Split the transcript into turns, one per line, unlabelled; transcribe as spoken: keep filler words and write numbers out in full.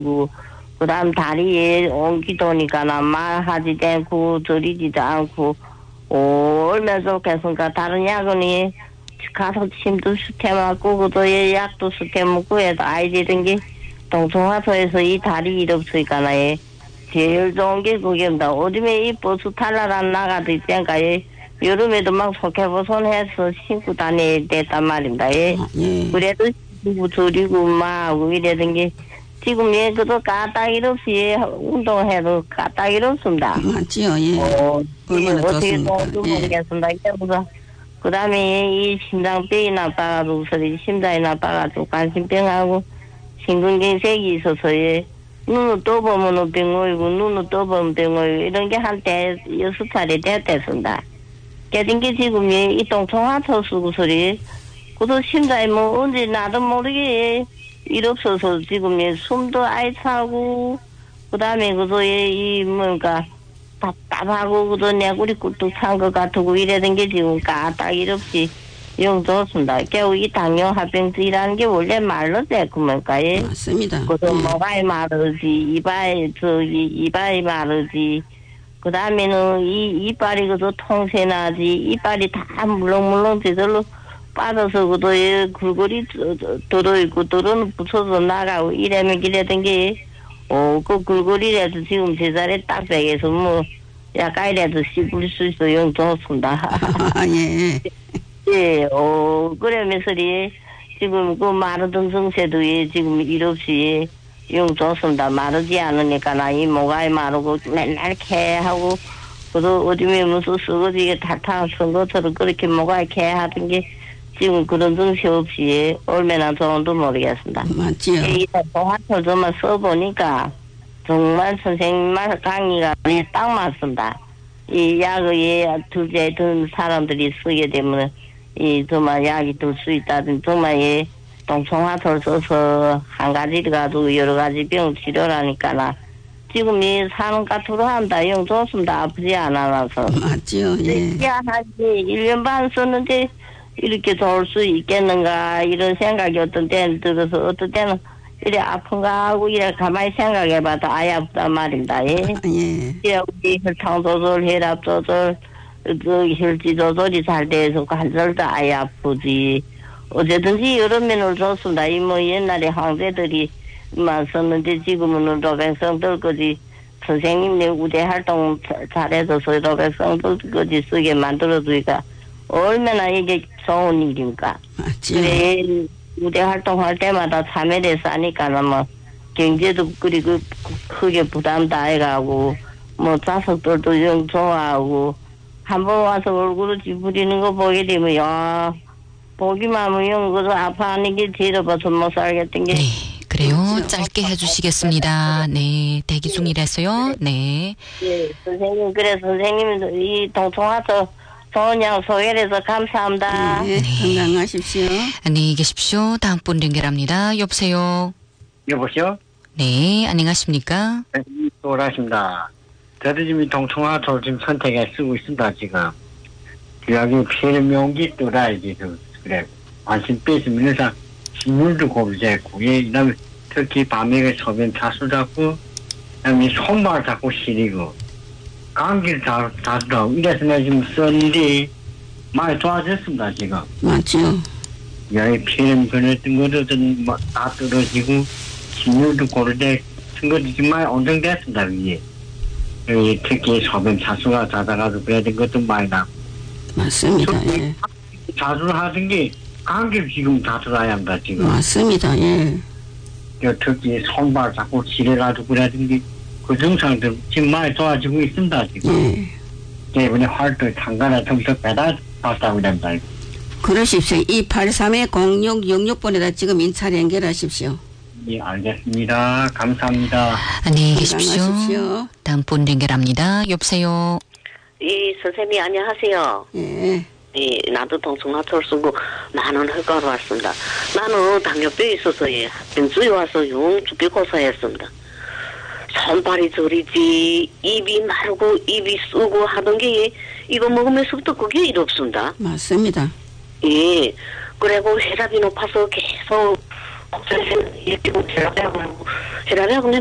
고 그다음 다리에 옹기도 오니까나 말하지도 않고 저리지도 않고 얼마나 좋겠습니까. 다른 약은이 가서 침도 수태 맞고 그도 약도 수태 먹고 해도 아이들은 게 동성화소에서 이 다리 일 없으니까나 예. 제일 좋은 게 그게입니다. 어dim에 이 버스 탈라란 나가도 있다니까 예. 여름에도 막 속해보손해서 신고 다녀야 됐단 말입니다. 예.
아, 예.
그래도 신고 저리고 막 이래던 게 지금 예 그도 까딱일 없이 운동해도 까딱일 없습니다.
맞지요. 예.
어,
얼마나
예, 어떻게
좋습니까.
또
예.
모르겠습니다. 그래서 그다음에 이 심장병이 나빠가지고 소리 심장이 나빠가지고 관심병하고 심근경색이 있어서 예. 눈을 떠보면 병 오이고 눈을 떠보면 병 오이고 이런 게 한때 여섯 살이 됐댔습니다. 깨진 게 지금 이 동통화토 쓰고 소리 그도 심장이 뭐 언제 나도 모르게 일 없어서 지금 숨도 아이 차고 그다음에 그도 이 뭔가 답답하고 그도 내구리 꿀뚝 찬 것 같고 이래던 게 지금 까딱일 없이 영 좋습니다. 겨우 이 당뇨합병증이라는 게 원래 말로 됐구먼가 예.
맞습니다.
그도
예.
목이 마르지 이발 저기 이발이 마르지 그 다음에는 이 이빨이 그도 통새나지 이빨이 다 물렁물렁 제대로 빠져서 그도 굴골이 들어있고 들어는 붙여서 나가고 이래면 이래던 게 어, 그 굴골이라도 지금 제자리에 딱 베개서 뭐 약간이라도 씹을 수 있어 영 좋습니다.
아, 예.
예, 어, 그러면서리 지금 그 마르던 정세도 예, 지금 일 없이 영 좋습니다. 마르지 않으니까 나 이 목이 마르고 맨날 개하고 그도 어디에 무슨 쓰거지게 탈탈 쓴 것처럼 그렇게 목이 개하던 게 지금 그런 정세 없이 얼마나 좋은도 모르겠습니다.
맞지요.
이 동화철 좀만 써보니까 정말 선생님 말 강의가 딱 맞습니다. 이 약을 둘째 든 사람들이 쓰게 되면 이 정말 약이 들 수 있다든 정말 이 동청화토를 써서 한 가지 가지고 여러 가지 병 치료라니까나 지금 이 사는 까투로 한다 영 좋습니다. 아프지 않아서
맞지요. 예.
하지 일 년 반 썼는데 이렇게 좋을 수 있겠는가 이런 생각이 어떤 때는 들어서 어떤 때는 이래 아픈가 하고 이래 가만히 생각해봐도 아예 아프단 말입니다. 예.
예.
예, 우리 혈당 조절, 혈압 조절, 그 혈지 조절이 잘 돼서 관절도 아예 아프지. 어쨌든지 여러 면을 좋습니다. 이 뭐 옛날에 황제들이만 썼는데 지금은 노백성들 거지 선생님네 우대 활동 잘해줘서 노백성들 거지 쓰게 만들어주니까 얼마나 이게 좋은 일입니까?
맞지요.
그래 우대 활동할 때마다 참여해서 하니까는 뭐 경제도 그리고 크게 부담도 아니가고 뭐 자석들도 영 좋아하고 한번 와서 얼굴을 찌푸리는 거 보게 되면 야 보기만 하면 영 그저 아파하는 게 뒤져봐서 못 살겠던 게.
네, 그래요. 짧게 해주시겠습니다. 네, 대기 중이라서요. 네.
예, 선생님 그래 선생님 이 동통화서 좋은 양 소개해서 감사합니다.
네, 건강하십시오.
안녕히 계십시오. 다음 분 연결합니다. 여보세요.
여보세요?
네, 안녕하십니까?
네, 돌아십니다. 저도 지금 동청화토를 지금 선택해 쓰고 있습니다, 지금. 여기 피해명기 또라이지, 그래. 관심 뺐으면서 식물도 고르자고, 예, 그 다음에 특히 밤에 소변 자수 잡고, 그 다음에 손발 자꾸 시리고, 감기를 자, 자주 하고, 이래서 내가 지금 썼는데, 많이 좋아졌습니다, 지금.
맞지요.
여기 피해름 그랬던 것도 좀 다 떨어지고, 식물도 고르자, 친구도 정말 온정됐습니다, 위에. 여기 특히 소변 자수가 잦아가지고 그래야 된 것도 많이 나.
맞습니다. 예.
자수를 하던 게 감기 지금 자수를 해야 합니다, 지금.
맞습니다. 예.
특히 손발 자꾸 지려가지고 그래야 된 게 그 증상들 지금 많이 좋아지고 있습니다, 지금.
예.
이번에 활동 상관에 점수 배달 받았다고 합니다.
그러십시오. 이팔삼 공육육육 번에다 지금 인차를 연결하십시오.
예, 알겠습니다. 감사합니다.
안녕히 계십시오.
건강하십시오.
다음 분 연결합니다. 여보세요.
이 선생님 안녕하세요.
예.
이 나도 동청화토를 쓰고 많은 효과를 왔습니다. 나는 당뇨병이 있어서 예, 병주에 와서 용 죽게 고사했습니다. 손발이 저리지 입이 마르고 입이 쓰고 하던 게 예, 이거 먹으면서부터 그게 일 없습니다.
맞습니다.
예. 그리고 혈압이 높아서 계속 걱정해서 이렇게 해라고 하고 해라고